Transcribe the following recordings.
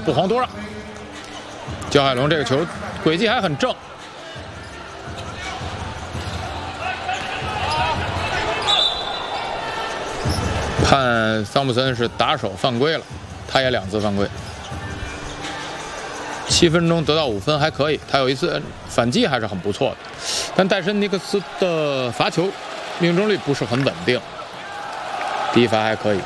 不遑多让。焦海龙这个球轨迹还很正。 判桑普森是打手犯规了，他也2次犯规。7分钟得到5分还可以，他有一次反击还是很不错的，但戴森尼克斯的罚球命中率不是很稳定，第一罚还可以。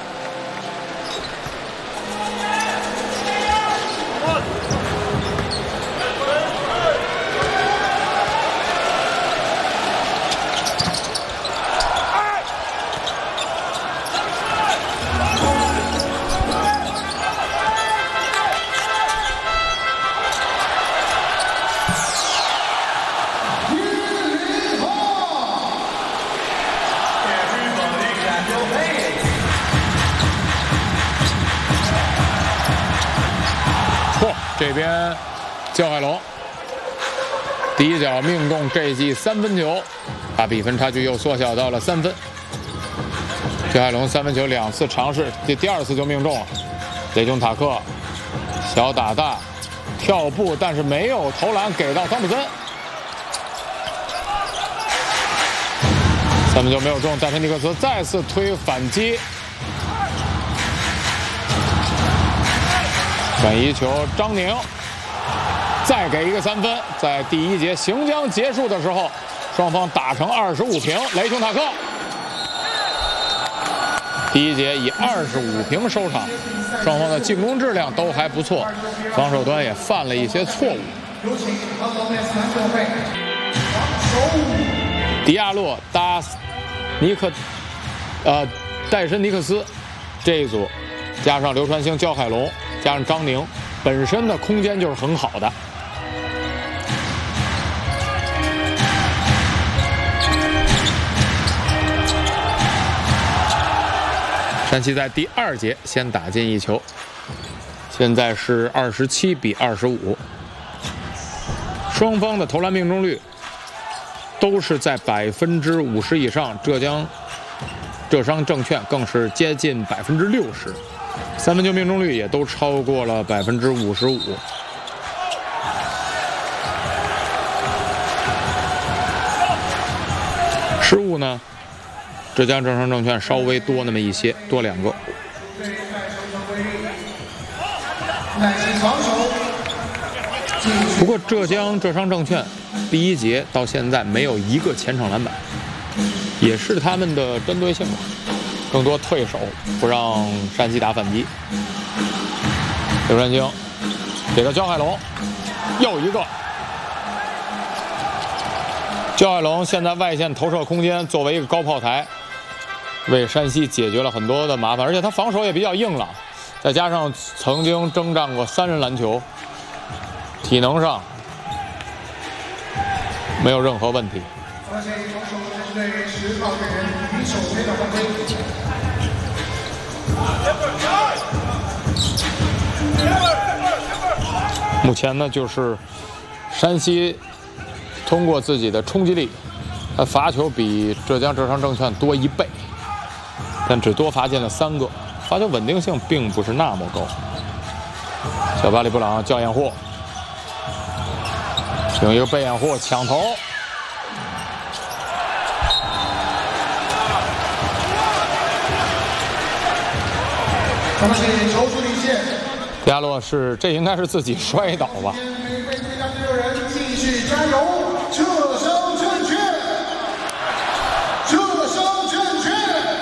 这边焦海龙第一脚命中这一记3分球，把比分差距又缩小到了3分。焦海龙3分球2次尝试，第2次就命中了。雷琼塔克小打大跳步，但是没有投篮给到桑普森。3分球没有中，戴森尼克斯再次推反击。 转移球，张宁再给一个3分。在第1节行将结束的时候，双方打成25平。雷琼塔克第1节以25平收场，双方的进攻质量都还不错，防守端也犯了一些错误。迪亚洛搭戴森尼克斯这一组，加上流川星、焦海龙。 加上张宁，本身的空间就是很好的。山西在第2节先打进1球，现在是27比25。双方的投篮命中率都是在50%以上，浙商证券更是接近60%。 3分球命中率也都超过了55%。失误呢？浙江浙商证券稍微多那么一些，多2个。不过浙江浙商证券第1节到现在没有1个前场篮板，也是他们的针对性吧。 更多退守，不让山西打反击。刘川星给到焦海龙，又一个。焦海龙现在外线投射空间作为一个高炮台，为山西解决了很多的麻烦，而且他防守也比较硬朗，再加上曾经征战过3人篮球，体能上没有任何问题。 目前呢，就是山西通过自己的冲击力，罚球比浙江浙商证券多1倍，但只多罚进了3个，罚球稳定性并不是那么高。小巴里布朗叫掩护，用一个背掩护抢投。 迪亚洛是，这应该是自己摔倒吧？继续加油，浙商证券，浙商证券。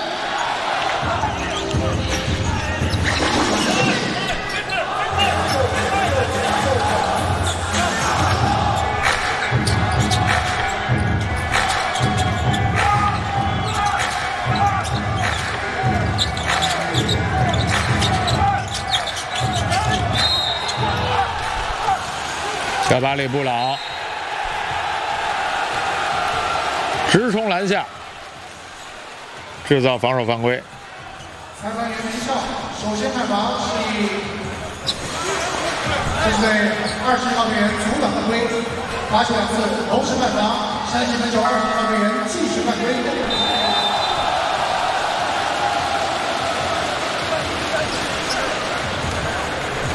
小巴里布朗直冲篮下，制造防守犯规。裁判员鸣哨，首先判罚是以针对20号队员阻挡犯规，罚球2次，同时判罚山西分球20号队员继续犯规。